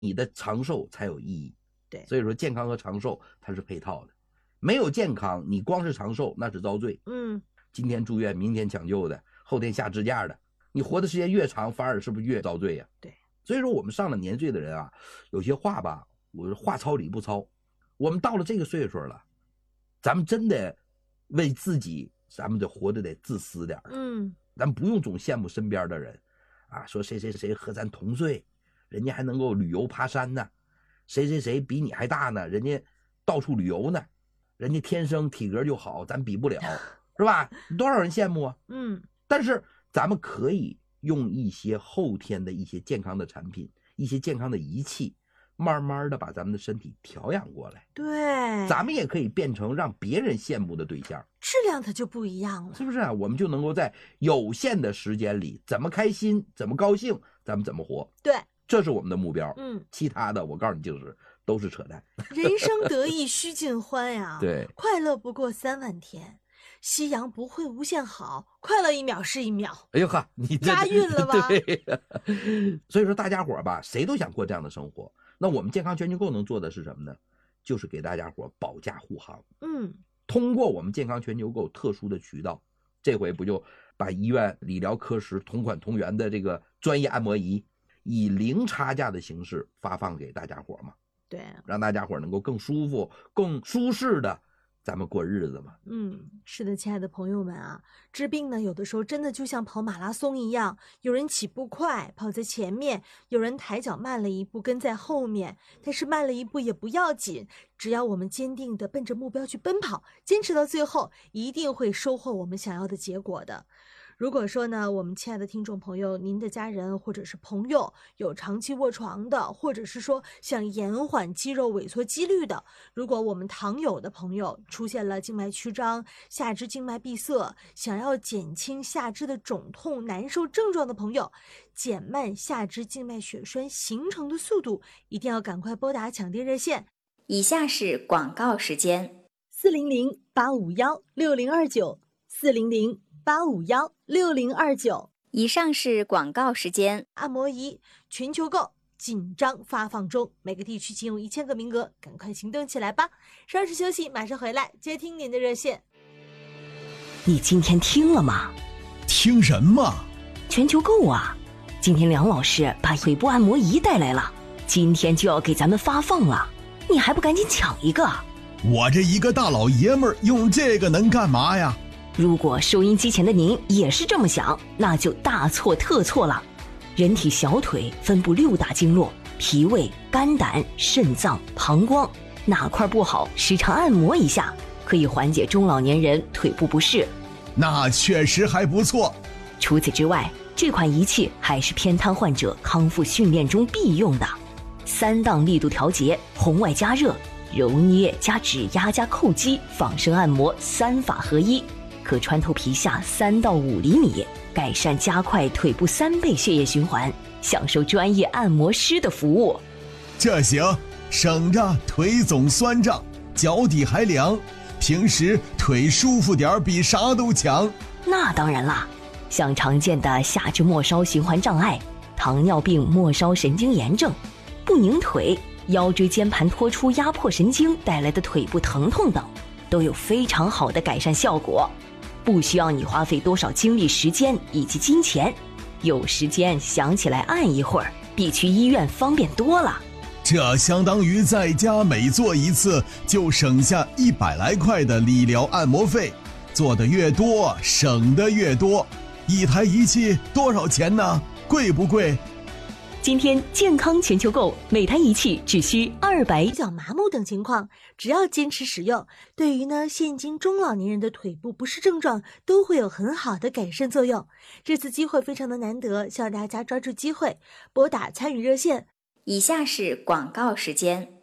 你的长寿才有意义。 对， 所以说健康和长寿它是配套的，没有健康你光是长寿那是遭罪。今天住院明天抢救的，后天下支架的，你活的时间越长反而是不是越遭罪呀？ 对， 所以说我们上了年岁的人啊，有些话吧，我说话糙理不糙，我们到了这个岁数了，咱们真的为自己，咱们得活得得自私点。咱不用总羡慕身边的人啊，说谁谁谁和咱同岁，人家还能够旅游爬山呢，谁谁谁比你还大呢，人家到处旅游呢，人家天生体格就好，咱比不了，是吧？多少人羡慕啊？但是咱们可以用一些后天的一些健康的产品，一些健康的仪器，慢慢的把咱们的身体调养过来。 对， 咱们也可以变成让别人羡慕的对象， 质量它就不一样了， 是不是啊？我们就能够在有限的时间里，怎么开心，怎么高兴，咱们怎么活。 对， 这是我们的目标。其他的我告诉你就是都是扯淡。 人生得意须尽欢呀， 对， 快乐不过3万天。夕阳不会无限好，快乐一秒是一秒。 哎呦呵，你押韵了吧？ 对，所以说大家伙吧，谁都想过这样的生活。那我们健康全球购能做的是什么呢？就是给大家伙保驾护航。通过我们健康全球购特殊的渠道，这回不就把医院理疗科室同款同源的这个专业按摩仪，以零差价的形式发放给大家伙嘛？ 对， 让大家伙能够更舒服、更舒适的咱们过日子嘛。 是的，亲爱的朋友们啊，治病呢，有的时候真的就像跑马拉松一样，有人起步快跑在前面，有人抬脚慢了一步跟在后面，但是慢了一步也不要紧，只要我们坚定地奔着目标去奔跑，坚持到最后，一定会收获我们想要的结果的。如果说呢，我们亲爱的听众朋友，您的家人或者是朋友有长期卧床的，或者是说想延缓肌肉萎缩肌率的，如果我们糖友的朋友出现了静脉曲张、下肢静脉闭塞，想要减轻下肢的肿痛难受症状的朋友，减慢下肢静脉血栓形成的速度，一定要赶快拨打抢电热线。 以下是广告时间 400-851-6029，400-851-6029。 以上是广告时间。 按摩仪全球购紧张发放中，每个地区仅有1000个名额，赶快行动起来吧！稍事休息，马上回来接听您的热线。 你今天听了吗？ 听什么？ 全球购啊！今天梁老师把腿部按摩仪带来了，今天就要给咱们发放了，你还不赶紧抢一个？ 我这一个大老爷们儿用这个能干嘛呀？ 如果收音机前的您也是这么想，那就大错特错了。人体小腿分布6大经络，脾胃、肝胆、肾脏、膀胱，哪块不好，时常按摩一下，可以缓解中老年人腿部不适。 那确实还不错。 除此之外，这款仪器还是偏瘫患者康复训练中必用的，3档力度调节，红外加热，揉捏加指压加叩击，仿生按摩3法合一，可穿透皮下3到5厘米，改善加快腿部3倍血液循环，享受专业按摩师的服务。 这行，省着腿总酸胀，脚底还凉，平时腿舒服点比啥都强。 那当然啦，像常见的下肢末梢循环障碍、糖尿病末梢神经炎症、不拧腿、腰椎间盘突出压迫神经带来的腿部疼痛等，都有非常好的改善效果，不需要你花费多少精力时间以及金钱，有时间想起来按一会儿，比去医院方便多了。 这相当于在家每做一次就省下100来块的理疗按摩费，做的越多省的越多。一台仪器多少钱呢？贵不贵？ 今天健康全球购，每台仪器只需200。 脚麻木等情况，只要坚持使用，对于呢现今中老年人的腿部不适症状都会有很好的改善作用。这次机会非常的难得，希望大家抓住机会，拨打参与热线。 以下是广告时间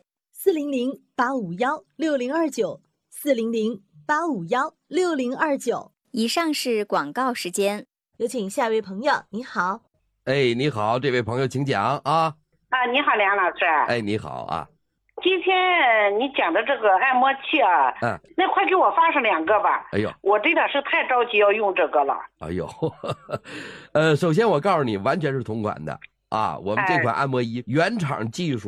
400-851-6029，400-851-6029。 以上是广告时间。 有请下一位朋友，你好。 哎，你好，这位朋友请讲啊。 你好，梁老师。 哎，你好啊。 今天你讲的这个按摩器啊，那快给我发上2个吧。 哎呦， 我真的是太着急要用这个了。 哎呦，首先我告诉你，完全是同款的啊，我们这款按摩仪原厂技术